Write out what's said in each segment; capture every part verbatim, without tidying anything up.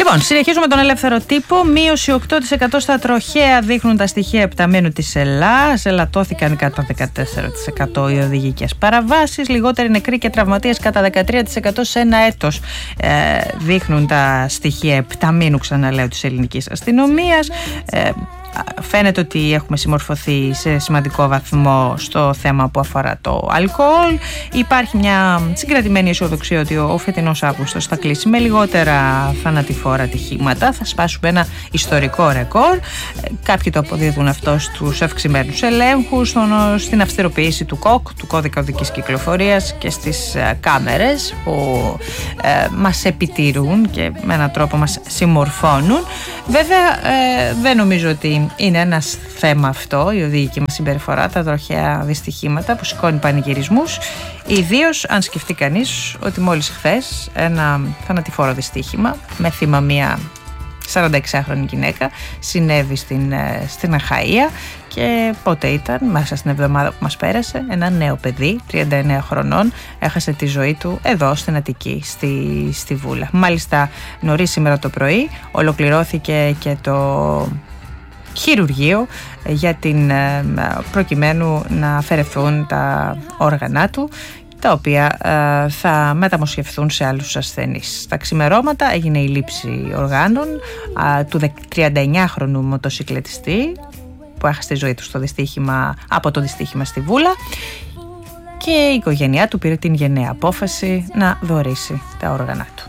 Λοιπόν, συνεχίζουμε τον ελεύθερο τύπο. Μείωση οκτώ τοις εκατό στα τροχαία δείχνουν τα στοιχεία επταμήνου της Ελλάς. Ελαττώθηκαν κατά δεκατέσσερα τοις εκατό οι οδηγικές παραβάσεις. Λιγότεροι νεκροί και τραυματίες κατά δεκατρία τοις εκατό σε ένα έτος ε, δείχνουν τα στοιχεία επταμήνου, ξαναλέω, της ελληνικής αστυνομίας. Ε, Φαίνεται ότι έχουμε συμμορφωθεί σε σημαντικό βαθμό στο θέμα που αφορά το αλκοόλ. Υπάρχει μια συγκρατημένη αισιοδοξία ότι ο φετινός Αύγουστος θα κλείσει με λιγότερα θανατηφόρα ατυχήματα. Θα σπάσουμε ένα ιστορικό ρεκόρ. Κάποιοι το αποδίδουν αυτό στους αυξημένους ελέγχους, στην αυστηροποίηση του ΚΟΚ, του κώδικα οδικής κυκλοφορίας, και στις κάμερες που ε, μας επιτηρούν και με έναν τρόπο μας συμμορφώνουν. Βέβαια ε, δεν νομίζω ότι είναι ένα θέμα αυτό, η οδηγική μας συμπεριφορά, τα τροχαία δυστυχήματα που σηκώνει πανηγυρισμούς. Ιδίως αν σκεφτεί κανείς ότι μόλις χθες ένα θανατηφόρο δυστύχημα με θύμα μια σαρανταεξάχρονη γυναίκα συνέβη στην, στην Αχαΐα. Και πότε ήταν, μέσα στην εβδομάδα που μας πέρασε, ένα νέο παιδί τριάντα εννέα χρονών έχασε τη ζωή του εδώ στην Αττική, στη, στη Βούλα. Μάλιστα νωρίς σήμερα το πρωί ολοκληρώθηκε και το χειρουργείο για την, προκειμένου να αφαιρεθούν τα όργανα του, τα οποία ε, θα μεταμοσχευθούν σε άλλους ασθενείς. Στα ξημερώματα έγινε η λήψη οργάνων ε, του τριανταεννιάχρονου μοτοσυκλετιστή που έχασε τη ζωή του στο δυστύχημα, από το δυστύχημα στη Βούλα, και η οικογένειά του πήρε την γενναία απόφαση να δωρήσει τα όργανα του.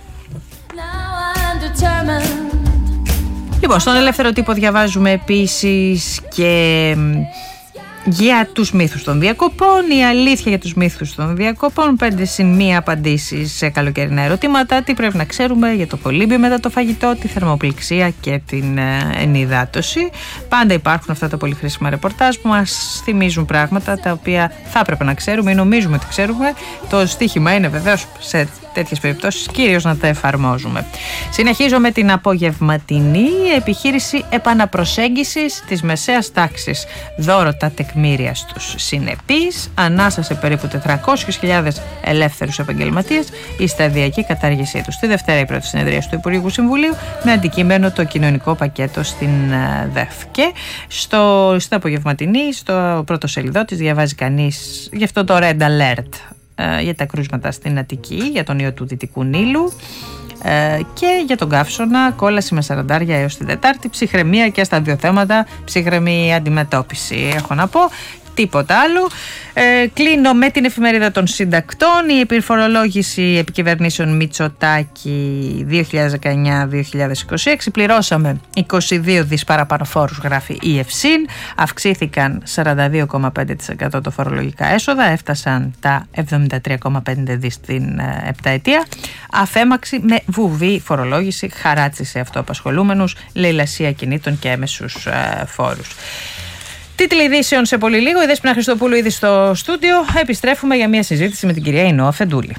Λοιπόν, στον ελεύθερο τύπο διαβάζουμε επίσης και για τους μύθους των διακοπών, η αλήθεια για τους μύθους των διακοπών, πέντε συν μία απαντήσεις σε καλοκαιρινά ερωτήματα, τι πρέπει να ξέρουμε για το κολύμπι μετά το φαγητό, τη θερμοπληξία και την ενυδάτωση. Πάντα υπάρχουν αυτά τα πολύ χρήσιμα ρεπορτάζ που μας θυμίζουν πράγματα τα οποία θα έπρεπε να ξέρουμε ή νομίζουμε ότι ξέρουμε. Το στοίχημα είναι βεβαίως σε τέτοιες περιπτώσεις κυρίως να τα εφαρμόζουμε. Συνεχίζω με την απογευματινή επιχείρηση επαναπροσέγγισης της μεσαίας τάξης. Δώρο τα τεκμήρια στους συνεπείς, ανάσα σε περίπου τετρακόσιες χιλιάδες ελεύθερους επαγγελματίες, η σταδιακή κατάργησή τους. Τη Δευτέρα η πρώτη συνεδρία του Υπουργικού Συμβουλίου με αντικείμενο το κοινωνικό πακέτο στην ΔΕΦ. Και στο, στην απογευματινή, στο πρώτο σελίδο της, διαβάζει κανείς γι' αυτό το Red Alert για τα κρούσματα στην Αττική, για τον ιό του Δυτικού Νείλου και για τον καύσωνα, κόλαση με σαραντάρια έως την Τετάρτη, ψυχραιμία και στα δύο θέματα, ψυχραιμή αντιμετώπιση, έχω να πω. Τίποτα άλλο. Ε, κλείνω με την εφημερίδα των συντακτών. Η επιφορολόγηση επικυβερνήσεων Μητσοτάκη δύο χιλιάδες δεκαεννιά δύο χιλιάδες είκοσι έξι. Πληρώσαμε είκοσι δύο δις παραπάνω φόρους, γράφει η ΕΦΣΥΝ. Αυξήθηκαν σαράντα δύο κόμμα πέντε τοις εκατό τα φορολογικά έσοδα. Έφτασαν τα εβδομήντα τρία κόμμα πέντε δις την ε, επταετία. Αφέμαξη με βουβή φορολόγηση, χαράτσι σε αυτοαπασχολούμενους, λαιλασία κινήτων και έμεσους ε, φόρους. Τίτλοι ειδήσεων σε πολύ λίγο. Η Δέσποινα Χριστοπούλου ήδη στο στούντιο. Επιστρέφουμε για μια συζήτηση με την κυρία Ινώα Φεντούλη.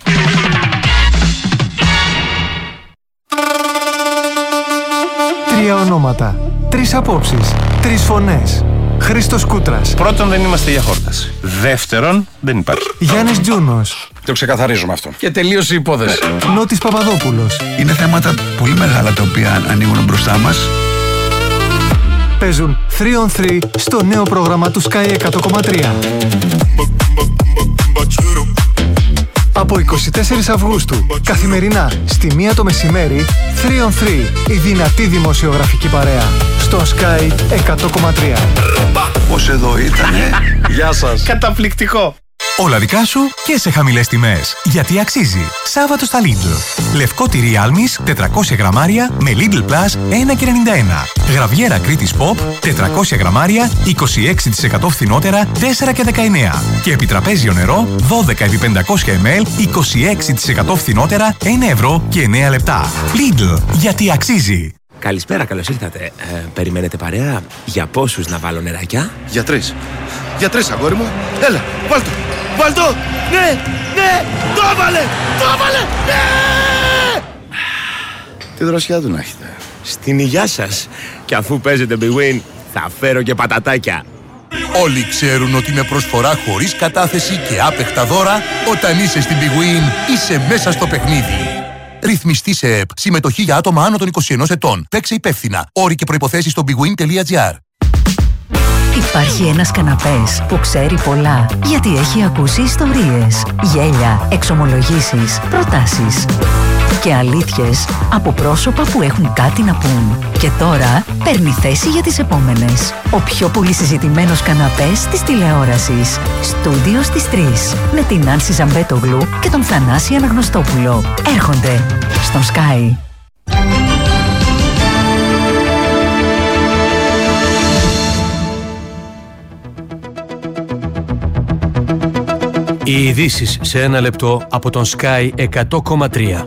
Τρία ονόματα, τρεις απόψεις, τρεις φωνές. Χρήστος Κούτρας. Πρώτον, δεν είμαστε για χόρταση. Δεύτερον, δεν υπάρχει. Γιάννης Τζούνος. Το ξεκαθαρίζουμε αυτό. Και τελείωσε η υπόθεση. Νότης Παπαδόπουλος. Είναι θέματα πολύ μεγάλα τα οποία ανοίγουν μπροστά μας. Παίζουν τρία on τρία στο νέο πρόγραμμα του Sky εκατό κόμμα τρία. Από εικοστή τέταρτη Αυγούστου, καθημερινά στη μία το μεσημέρι, τρία on τρία, η δυνατή δημοσιογραφική παρέα, στο Sky εκατό κόμμα τρία. Πώς εδώ ήτανε. Γεια σας. Καταπληκτικό. Όλα δικά σου και σε χαμηλές τιμές. Γιατί αξίζει. Σάββατο στα Lidl. Λευκό τυρί Άλμης τετρακόσια γραμμάρια με Lidl Plus ένα και ενενήντα ένα. Γραβιέρα Κρήτης Pop τετρακόσια γραμμάρια είκοσι έξι τοις εκατό φθηνότερα τέσσερα και δεκαεννέα. Και επιτραπέζιο νερό δώδεκα επί πεντακόσια μιλιλίτρα είκοσι έξι τοις εκατό φθηνότερα ένα ευρώ και εννέα λεπτά. Lidl. Γιατί αξίζει. Καλησπέρα, καλώς ήρθατε. Ε, περιμένετε παρέα για πόσους να βάλω νεράκια? Για τρεις. Για τρεις, αγόρι μου. Έλα, βάλ' το. Βάλ' το. Ναι, ναι, το έβαλε. Το έβαλε. Ναι. Τι δροσιά του να έχετε. Στην υγειά σας. Και αφού παίζετε Big Win, θα φέρω και πατατάκια. Όλοι ξέρουν ότι με προσφορά χωρίς κατάθεση και άπεχτα δώρα, όταν είσαι στην Big Win, είσαι μέσα στο παιχνίδι. Ρυθμιστή σε ΕΕΠ. Συμμετοχή για άτομα άνω των είκοσι ενός ετών. Παίξε υπεύθυνα. Όροι και προϋποθέσεις στο bigwin τελεία gr. Υπάρχει ένας καναπές που ξέρει πολλά, γιατί έχει ακούσει ιστορίες, γέλια, εξομολογήσεις, προτάσεις και αλήθειες από πρόσωπα που έχουν κάτι να πούν. Και τώρα παίρνει θέση για τις επόμενες. Ο πιο πολύ συζητημένος καναπές της τηλεόρασης. Στούντιο στις τρεις. Με την Άνση Ζαμπέτογλου και τον Θανάση Αναγνωστόπουλο. Έρχονται στον Sky. Οι ειδήσεις σε ένα λεπτό από τον Sky εκατό κόμμα τρία.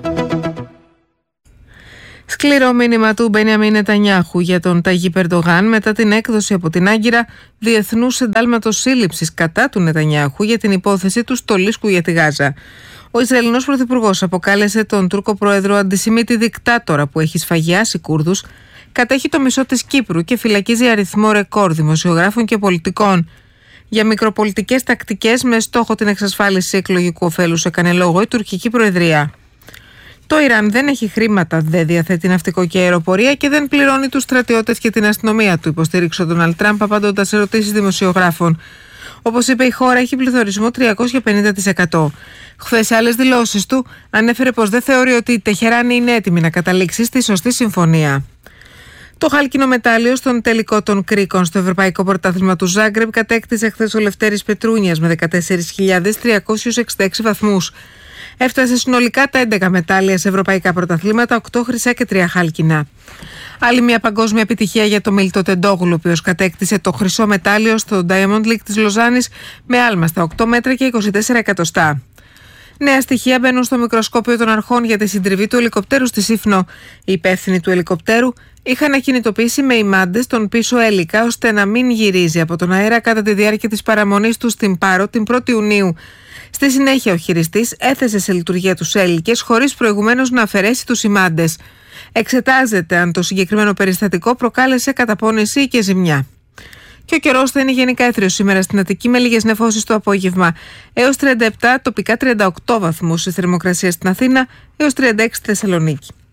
Σκληρό μήνυμα του Μπενιαμίν Νετανιάχου για τον Ταγίπ Ερντογάν μετά την έκδοση από την Άγκυρα διεθνούς εντάλματος σύλληψης κατά του Νετανιάχου για την υπόθεση του στολίσκου για τη Γάζα. Ο Ισραηλινός Πρωθυπουργός αποκάλεσε τον Τούρκο Πρόεδρο αντισημίτη δικτάτορα που έχει σφαγιάσει Κούρδους, κατέχει το μισό της Κύπρου και φυλακίζει αριθμό ρεκόρ δημοσιογράφων και πολιτικών. Για μικροπολιτικές τακτικές με στόχο την εξασφάλιση εκλογικού ωφέλους έκανε λόγο η τουρκική Προεδρία. Το Ιράν δεν έχει χρήματα, δεν διαθέτει ναυτικό και αεροπορία και δεν πληρώνει τους στρατιώτες και την αστυνομία του, υποστήριξε ο Ντόναλντ Τραμπ απαντώντας σε ερωτήσεις δημοσιογράφων. Όπως είπε, η χώρα έχει πληθωρισμό τριακόσια πενήντα τοις εκατό. Χθες, σε άλλες δηλώσεις του, ανέφερε πως δεν θεωρεί ότι η Τεχεράνη είναι έτοιμη να καταλήξει στη σωστή συμφωνία. Το χάλκινο μετάλλιο στον τελικό των κρίκων στο Ευρωπαϊκό Πρωτάθλημα του Ζάγκρεπ κατέκτησε χθες ο Λευτέρης Πετρούνιας με δεκατέσσερις χιλιάδες τριακόσιους εξήντα έξι βαθμούς. Έφτασε συνολικά τα έντεκα μετάλλια σε ευρωπαϊκά πρωταθλήματα, οκτώ χρυσά και τρία χάλκινα. Άλλη μια παγκόσμια επιτυχία για τον Μίλτο Τεντόγλου, ο οποίος κατέκτησε το χρυσό μετάλλιο στο Diamond League της Λοζάνης με άλμα στα οκτώ μέτρα και είκοσι τέσσερα εκατοστά. Νέα στοιχεία μπαίνουν στο μικροσκόπιο των αρχών για τη συντριβή του ελικοπτέρου στη Σύφνο. Οι υπεύθυνοι του ελικοπτέρου είχαν ακινητοποιήσει με ημάντες τον πίσω έλικα ώστε να μην γυρίζει από τον αέρα κατά τη διάρκεια της παραμονής του στην Πάρο την πρώτη Ιουνίου. Στη συνέχεια, ο χειριστής έθεσε σε λειτουργία τους έλικες χωρίς προηγουμένως να αφαιρέσει τους ημάντες. Εξετάζεται αν το συγκεκριμένο περιστατικό προκάλεσε καταπώνηση και ζημιά. Και ο καιρός θα είναι γενικά έθριος σήμερα στην Αττική με λίγες νεφώσεις το απόγευμα. Έως τριάντα επτά, τοπικά τριάντα οκτώ βαθμούς η θερμοκρασία στην Αθήνα, έως τριάντα έξι στη Θεσσαλονίκη.